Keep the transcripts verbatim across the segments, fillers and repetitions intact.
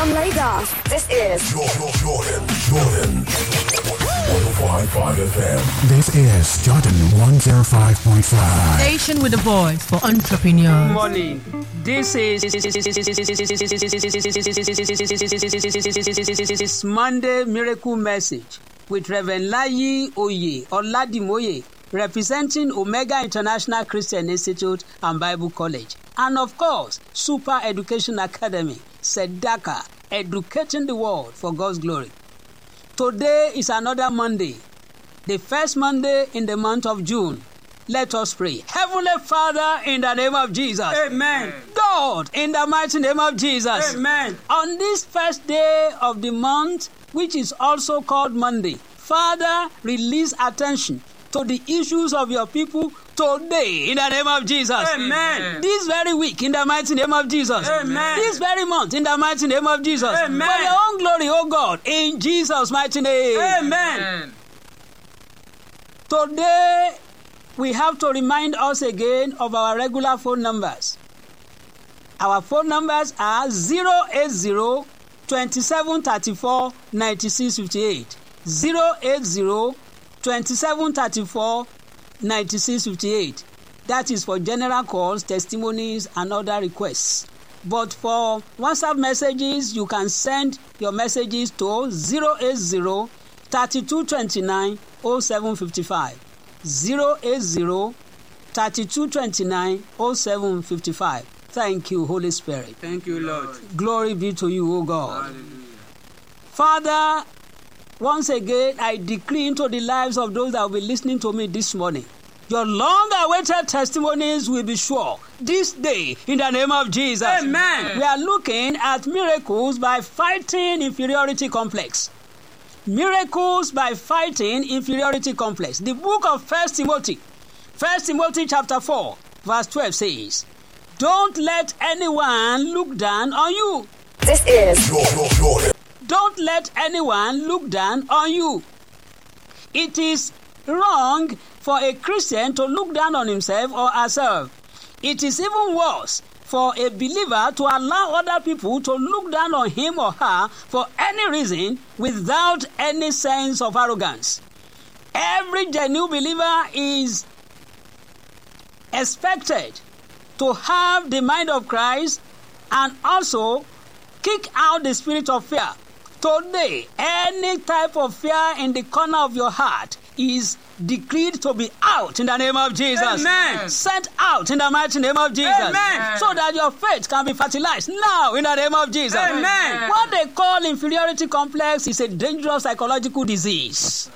From Lagos, this is Jordan, Jordan, Jordan. one oh five point five F M. This is Jordan one oh five point five. Station with a voice for entrepreneurs. Good morning. This is Monday Miracle Message with Reverend Layi Oye Oladimoye, representing Omega International Christian Institute and Bible College. And of course, Super Education Academy, Sedaka, educating the world for God's glory. Today is another Monday, the first Monday in the month of June. Let us pray. Heavenly Father, in the name of Jesus. Amen. God, in the mighty name of Jesus. Amen. On this first day of the month, which is also called Monday, Father, release attention to the issues of your people today, in the name of Jesus. Amen. This very week, in the mighty name of Jesus. Amen. This very month, in the mighty name of Jesus. Amen. For your own glory, O God, in Jesus' mighty name. Amen. Today, we have to remind us again of our regular phone numbers. Our phone numbers are zero eight zero, twenty-seven thirty-four, ninety-six fifty-eight. zero eight zero, twenty-seven thirty-four, ninety-six fifty-eight. That is for general calls, testimonies, and other requests. But for WhatsApp messages, you can send your messages to zero eight zero, thirty-two twenty-nine, oh seven fifty-five. zero eight zero, thirty-two twenty-nine, oh seven fifty-five. Thank you, Holy Spirit. Thank you, Lord. Glory be to you, O God. Hallelujah. Father, once again, I decree into the lives of those that will be listening to me this morning, your long-awaited testimonies will be sure this day in the name of Jesus. Amen. We are looking at miracles by fighting inferiority complex. Miracles by fighting inferiority complex. The book of First Timothy, First Timothy chapter four, verse twelve says, "Don't let anyone look down on you." this is Jordan, Jordan. Don't let anyone look down on you. It is wrong for a Christian to look down on himself or herself. It is even worse for a believer to allow other people to look down on him or her for any reason without any sense of arrogance. Every genuine believer is expected to have the mind of Christ and also kick out the spirit of fear. Today, any type of fear in the corner of your heart is decreed to be out in the name of Jesus. Amen. Sent out in the mighty name of Jesus. Amen. So that your faith can be fertilized now in the name of Jesus. Amen. What they call inferiority complex is a dangerous psychological disease.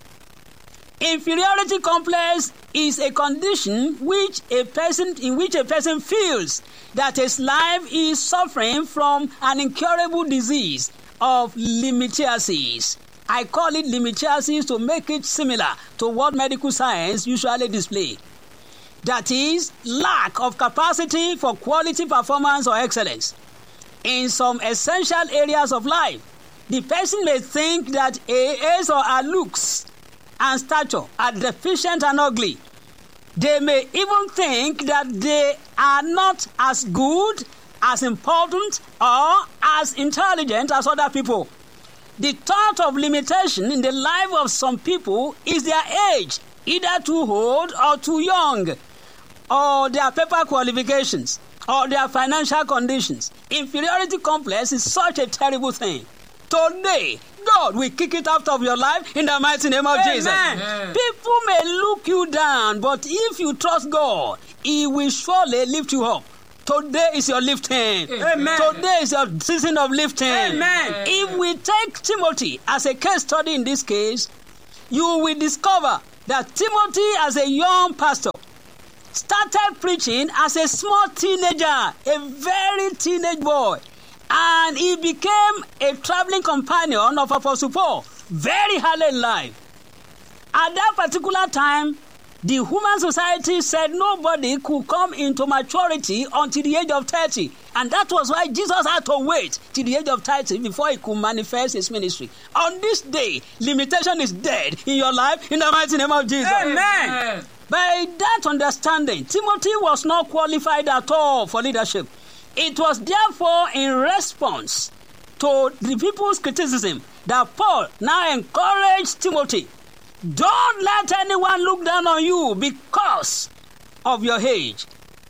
Inferiority complex is a condition which a person in which a person feels that his life is suffering from an incurable disease of limitiasis. I call it limitiasis to make it similar to what medical science usually displays. That is, lack of capacity for quality performance or excellence. In some essential areas of life, the person may think that his or her looks and stature are deficient and ugly. They may even think that they are not as good, as important, or as intelligent as other people. The thought of limitation in the life of some people is their age, either too old or too young, or their paper qualifications, or their financial conditions. Inferiority complex is such a terrible thing. Today, God will kick it out of your life in the mighty name of Amen. Jesus. Amen. People may look you down, but if you trust God, He will surely lift you up. Today is your lifting. Amen. Today is your season of lifting. Amen. If we take Timothy as a case study in this case, you will discover that Timothy, as a young pastor, started preaching as a small teenager, a very teenage boy, and he became a traveling companion of Apostle Paul very early in life. At that particular time, the Human Society said nobody could come into maturity until the age of thirty. And that was why Jesus had to wait till the age of thirty before he could manifest his ministry. On this day, limitation is dead in your life in the mighty name of Jesus. Amen. By that understanding, Timothy was not qualified at all for leadership. It was therefore in response to the people's criticism that Paul now encouraged Timothy, don't let anyone look down on you because of your age,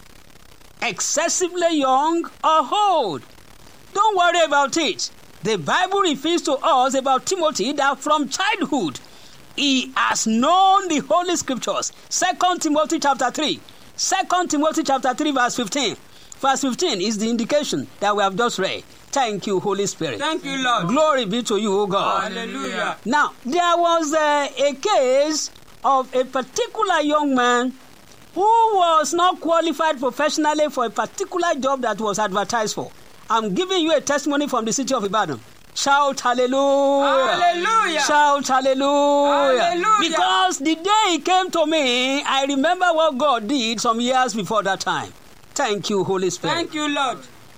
excessively young or old. Don't worry about it. The Bible refers to us about Timothy that from childhood he has known the Holy Scriptures. Second Timothy chapter three. Second Timothy chapter three verse fifteen. Verse fifteen is the indication that we have just read. Thank you, Holy Spirit. Thank you, Lord. Glory be to you, O God. Hallelujah. Now, there was uh, a case of a particular young man who was not qualified professionally for a particular job that was advertised for. I'm giving you a testimony from the city of Ibadan. Shout hallelujah. Hallelujah. Shout hallelujah. Hallelujah. Because the day he came to me, I remember what God did some years before that time. Thank you, Holy Spirit. Thank you, Lord.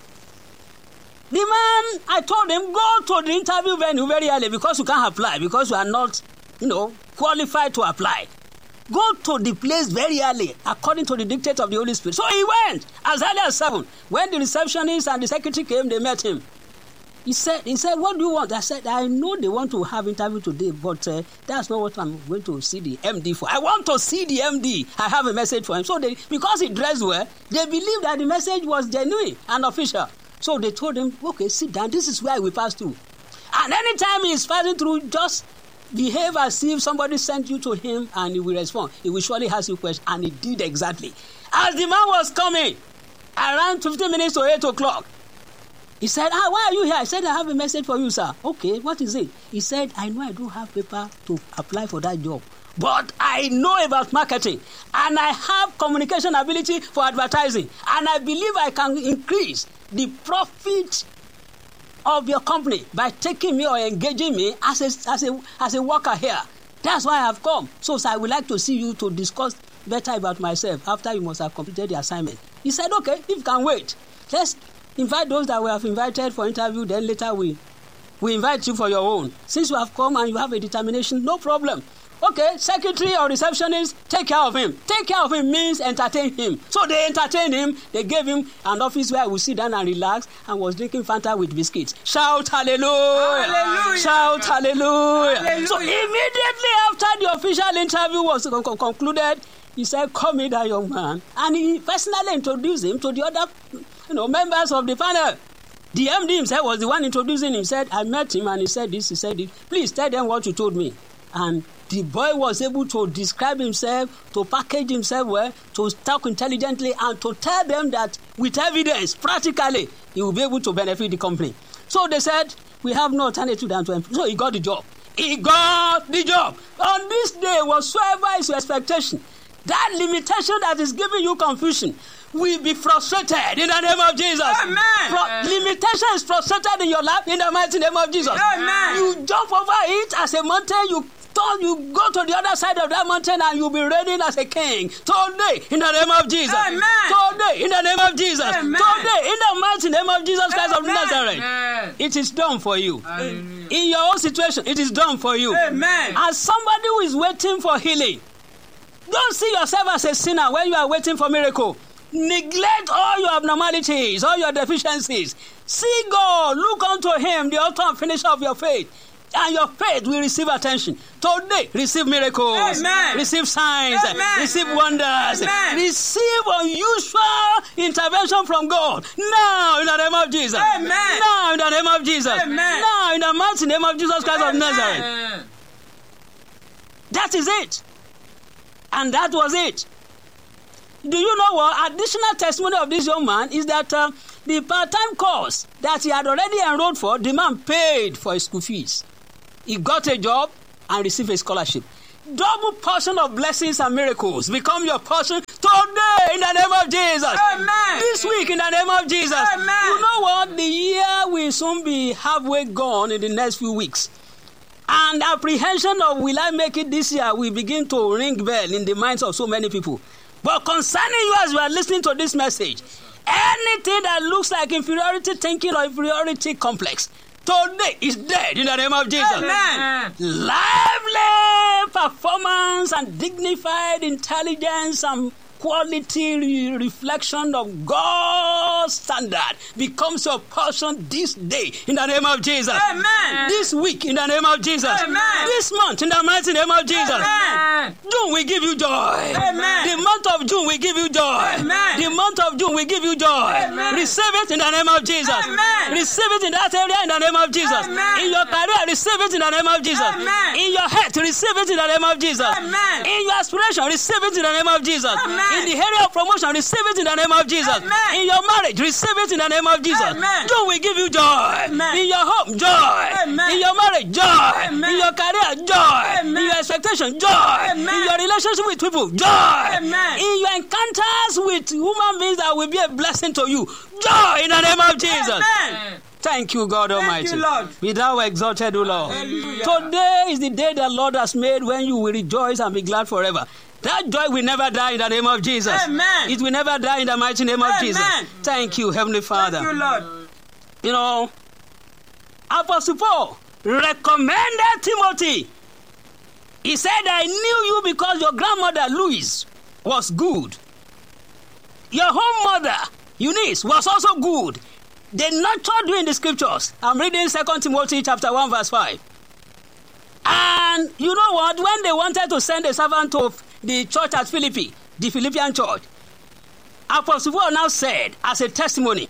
The man, I told him, go to the interview venue very early because you can't apply, because you are not, you know, qualified to apply. Go to the place very early, according to the dictate of the Holy Spirit. So he went as early as seven. When the receptionist and the secretary came, they met him. He said, he said, what do you want? I said, I know they want to have interview today, but uh, that's not what I'm going to see the M D for. I want to see the M D. I have a message for him. So they, because he dressed well, they believed that the message was genuine and official. So they told him, okay, sit down. This is where we pass through. And anytime he is passing through, just behave as if somebody sent you to him and he will respond. He will surely ask you questions. And he did exactly. As the man was coming, around fifteen minutes to eight o'clock, he said, ah, why are you here? I said, I have a message for you, sir. Okay, what is it? He said, I know I don't have paper to apply for that job, but I know about marketing and I have communication ability for advertising, and I believe I can increase the profit of your company by taking me or engaging me as a, as a, as a worker here. That's why I have come. So, sir, I would like to see you to discuss better about myself after you must have completed the assignment. He said, okay, if you can wait, let's invite those that we have invited for interview, then later we we invite you for your own. Since you have come and you have a determination, no problem. Okay, secretary or receptionist, take care of him. Take care of him means entertain him. So they entertained him. They gave him an office where he would sit down and relax and was drinking Fanta with biscuits. Shout hallelujah. Hallelujah. Shout hallelujah. Hallelujah. So immediately after the official interview was con- con- concluded, he said, call me that young man. And he personally introduced him to the other you know, members of the panel. The M D himself was the one introducing him. He said, I met him and he said this, he said it. Please tell them what you told me. And the boy was able to describe himself, to package himself well, to talk intelligently, and to tell them that with evidence, practically, he will be able to benefit the company. So they said, we have no alternative than to employ. So he got the job. He got the job. On this day, whatsoever is your expectation, that limitation that is giving you confusion will be frustrated in the name of Jesus. Amen. Pro- limitation is frustrated in your life in the mighty name of Jesus. Amen. You jump over it as a mountain, you turn, you go to the other side of that mountain and you'll be reigning as a king. Today, in the name of Jesus. Amen. Today, in the name of Jesus. Amen. Today, in the mighty name of Jesus Christ of Amen. Nazareth. Amen. It is done for you. Hallelujah. In your own situation, it is done for you. Amen. As somebody who is waiting for healing, don't see yourself as a sinner when you are waiting for miracle. Neglect all your abnormalities, all your deficiencies. See God, look unto him, the author and finisher of your faith. And your faith will receive attention. Today, receive miracles. Amen. Receive signs. Amen. Receive wonders. Amen. Receive unusual intervention from God. Now, in the name of Jesus. Amen. Now, in the name of Jesus. Amen. Now, in the mighty name of Jesus Christ Amen. of Nazareth. Amen. That is it. And that was it. Do you know what? Additional testimony of this young man is that uh, the part-time course that he had already enrolled for, the man paid for his school fees. He got a job and received a scholarship. Double portion of blessings and miracles become your portion today in the name of Jesus. Amen. This week in the name of Jesus. Amen. You know what? The year will soon be halfway gone in the next few weeks. And apprehension of will I make it this year will begin to ring bell in the minds of so many people. But concerning you as you are listening to this message, anything that looks like inferiority thinking or inferiority complex, today is dead in the name of Jesus. Amen. Lively performance and dignified intelligence and quality re- reflection of God's standard becomes your portion this day in the name of Jesus. Amen. This week in the name of Jesus. Amen. This month in the mighty name of Jesus. Amen. June we give you joy. Amen. The month of June we give you joy. Amen. The month of June we give you joy. Amen. Receive it in the name of Jesus. Amen. Receive it in that area in the name of Jesus. Amen. In your career, receive it in the name of Jesus. Amen. In your health, receive it in the name of Jesus. Amen. In your aspiration, receive it in the name of Jesus. Amen. In the area of promotion, receive it in the name of Jesus. Amen. In your marriage, receive it in the name of Jesus. Amen. June will give you joy. Amen. In your home, joy. Amen. In your marriage, joy. Amen. In your career, joy. Amen. In your expectation, joy. Amen. In your relationship with people, joy. Amen. In your encounters with human beings that will be a blessing to you, joy in the name of Jesus. Amen. Thank you, God Almighty. you, Lord. Be thou exalted, O Lord. Hallelujah. Today is the day the Lord has made when you will rejoice and be glad forever. That joy will never die in the name of Jesus. Amen. It will never die in the mighty name of Amen. Jesus. Thank you, Heavenly Father. Thank you, Lord. You know, Apostle Paul recommended Timothy. He said, I knew you because your grandmother, Louise, was good. Your home mother, Eunice, was also good. They nurtured you in the scriptures. I'm reading Second Timothy chapter one, verse five. And you know what? When they wanted to send a servant to the church at Philippi, the Philippian church, Apostle Paul now said, as a testimony,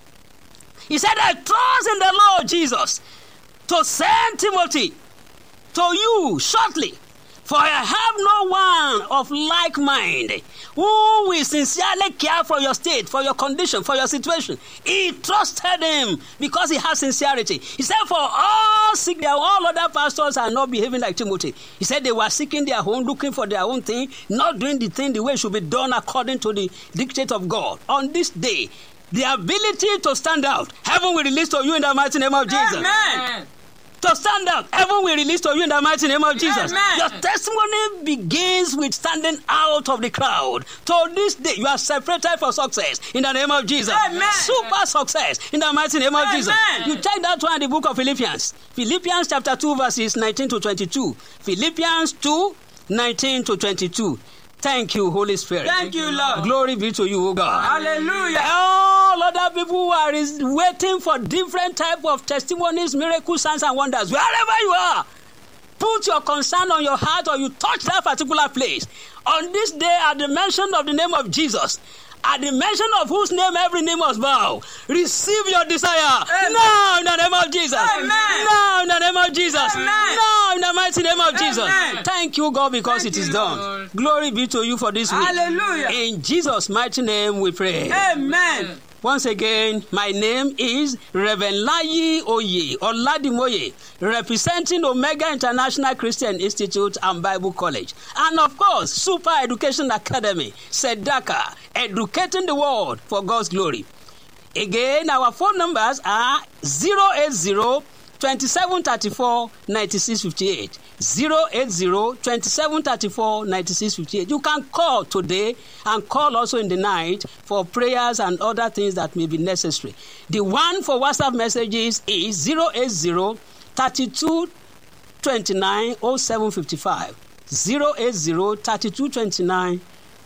he said, I trust in the Lord Jesus to send Timothy to you shortly. For I have no one of like mind who will sincerely care for your state, for your condition, for your situation. He trusted him because he has sincerity. He said, for all seek their all other pastors are not behaving like Timothy. He said they were seeking their own, looking for their own thing, not doing the thing the way it should be done according to the dictate of God. On this day, the ability to stand out, heaven will release to you in the mighty name of Jesus. Amen. To stand out, heaven will release to you in the mighty name of Jesus. Amen. Your testimony begins with standing out of the crowd. To this day, you are separated for success in the name of Jesus. Amen. Super success in the mighty name of Amen. Jesus. You check that one in the book of Philippians. Philippians chapter two, verses nineteen to twenty-two. Philippians two, nineteen to twenty-two. Thank you, Holy Spirit. Thank you, Lord. Glory be to you, O God. Hallelujah. All other people who are is waiting for different type of testimonies, miracles, signs, and wonders, wherever you are, put your concern on your heart or you touch that particular place. On this day, at the mention of the name of Jesus, at the mention of whose name every name must bow, receive your desire. Amen. Now in the name of Jesus. Amen. Now in the name of Jesus. Amen. Now in the mighty name of Jesus. Amen. Thank you, God, because Thank it is you, done. Lord. Glory be to you for this week. Hallelujah. In Jesus' mighty name we pray. Amen. Once again, my name is Reverend Layi Oye Oladimoye, representing Omega International Christian Institute and Bible College. And of course, Super Education Academy, Sedaka, educating the world for God's glory. Again, our phone numbers are zero eight zero, twenty-seven thirty-four, ninety-six fifty-eight. zero eight zero, twenty-seven thirty-four, ninety-six fifty-eight. You can call today and call also in the night for prayers and other things that may be necessary. The one for WhatsApp messages is zero eight zero, thirty-two twenty-nine, oh seven fifty-five. zero eight zero, thirty-two twenty-nine,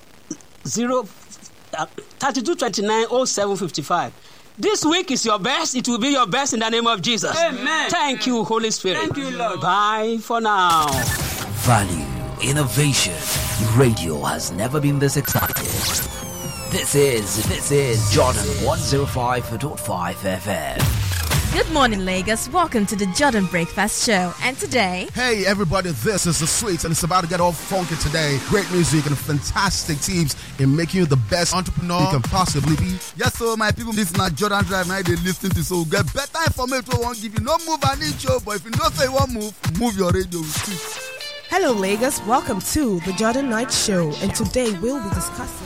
thirty-two twenty-nine, oh seven fifty-five. This week is your best. It will be your best in the name of Jesus. Amen. Thank you, Holy Spirit. Thank you, Lord. Bye for now. Value, innovation. Radio has never been this excited. This is, this is Jordan one oh five point five F M. Good morning, Lagos. Welcome to the Jordan Breakfast Show. And today, Hey everybody, this is The Sweets and it's about to get all funky today. Great music and fantastic teams in making you the best entrepreneur you can possibly be. Yes, so my people, this is not Jordan Drive. Now they listen to so get better information. Won't give you no move an inch, but if you don't say one move, move your radio. Hello, Lagos. Welcome to the Jordan Night Show. And today we'll be discussing.